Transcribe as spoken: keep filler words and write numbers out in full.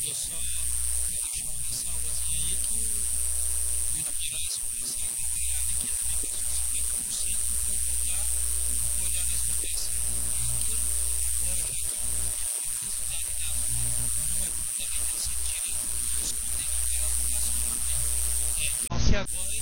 eu só quero deixar uma ressalvazinha aí que o Itamiraço consegue ganhar daqui a também passou cinquenta por cento para voltar a olhar nas votações. E agora já que o resultado da não é completamente assertivo, eu esconder naquela votação também. É, então se agora